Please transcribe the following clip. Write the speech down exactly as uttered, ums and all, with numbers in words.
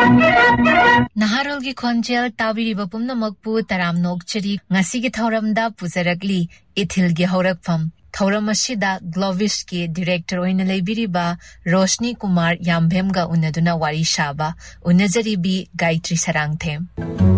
Naharolgi Khonjel Tabiriba Pumnamakpu Taram Nokchari Ngasigi Thauramda Puzaragli Ithilgi Haurakpham Thauramashida Glovish Director Oinalebiriba Roshni Kumar Yambhemga Unaduna Wari Shaba Unazaribi Gayatri Sarangthem